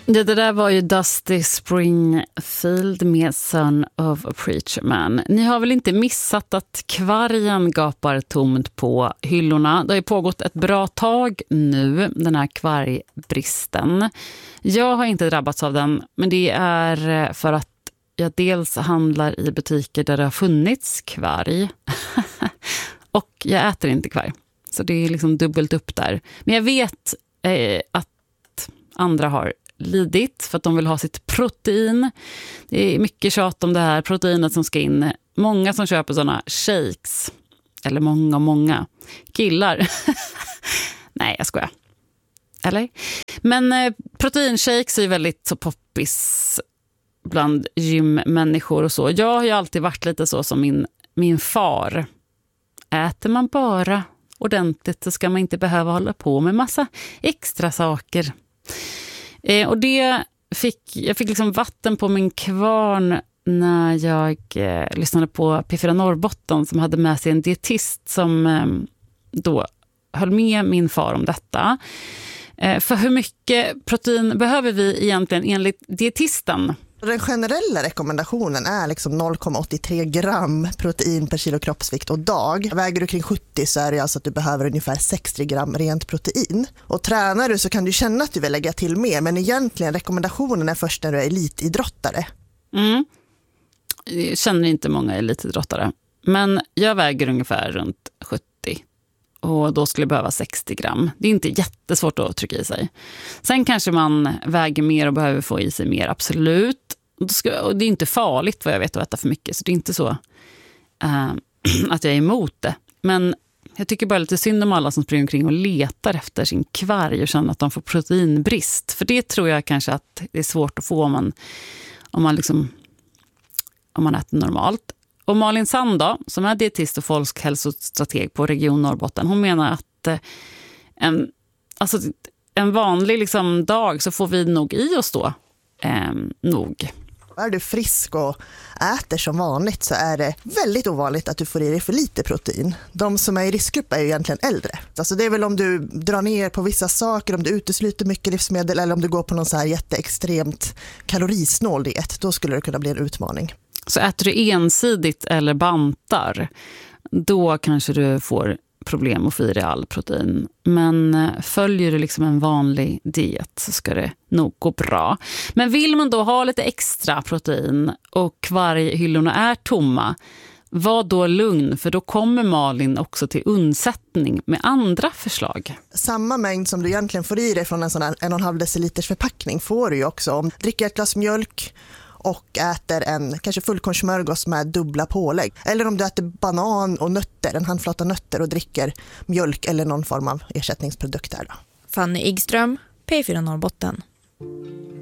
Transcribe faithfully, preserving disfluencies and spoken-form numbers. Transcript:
Det, det där var ju Dusty Springfield med Son of a Preacher Man. Ni har väl inte missat att kvargen gapar tomt på hyllorna. Det har ju pågått ett bra tag nu, den här kvargbristen. Jag har inte drabbats av den, men det är för att jag dels handlar i butiker där det har funnits kvarg. Och jag äter inte kvarg. Så det är liksom dubbelt upp där. Men jag vet eh, att andra har lidit för att de vill ha sitt protein. Det är mycket tjat om det här proteinet som ska in. Många som köper sådana shakes. Eller många, många killar. Nej, jag skojar. Eller? Men eh, proteinshakes är ju väldigt så poppis bland gymmänniskor och så. Jag har ju alltid varit lite så som min, min far. Äter man bara ordentligt så ska man inte behöva hålla på med massa extra saker. Eh, och det fick, jag fick liksom vatten på min kvarn när jag eh, lyssnade på P fyra Norrbotten som hade med sig en dietist som eh, då höll med min far om detta. Eh, för hur mycket protein behöver vi egentligen enligt dietisten? Den generella rekommendationen är liksom noll komma åttiotre gram protein per kilo kroppsvikt och dag. Väger du kring sjuttio så är det alltså att du behöver ungefär sextio gram rent protein. Och tränar du så kan du känna att du vill lägga till mer, men egentligen rekommendationen är först när du är elitidrottare. Mm. Jag känner inte många elitidrottare, men jag väger ungefär runt sjuttio. Och då skulle jag behöva sextio gram. Det är inte jättesvårt att trycka i sig. Sen kanske man väger mer och behöver få i sig mer, absolut. Och det är inte farligt vad jag vet att äta för mycket. Så det är inte så äh, att jag är emot det. Men jag tycker bara lite synd om alla som springer omkring och letar efter sin kvarg och känner att de får proteinbrist. För det tror jag kanske att det är svårt att få om man, om man, liksom, om man äter normalt. Och Malin Sand då, som är dietist och folkhälsostrateg på Region Norrbotten, hon menar att eh, en, alltså, en vanlig liksom, dag så får vi nog i oss då eh, nog. Är du frisk och äter som vanligt så är det väldigt ovanligt att du får i dig för lite protein. De som är i riskgrupp är ju egentligen äldre. Alltså det är väl om du drar ner på vissa saker, om du utesluter mycket livsmedel eller om du går på någon så här jätteextremt kalorisnål diet, då skulle det kunna bli en utmaning. Så äter du ensidigt eller bantar, då kanske du får problem att få i dig all protein. Men följer du liksom en vanlig diet så ska det nog gå bra. Men vill man då ha lite extra protein och kvarghyllorna är tomma, var då lugn, för då kommer Malin också till undsättning med andra förslag. Samma mängd som du egentligen får i dig från en sån här en och en halv deciliters förpackning får du ju också om du dricker ett glas mjölk och äter en kanske fullkornssmörgås med dubbla pålägg. Eller om du äter banan och nötter, en handflata nötter och dricker mjölk eller någon form av ersättningsprodukt där då. Fanny Igström, P fyra Norrbotten.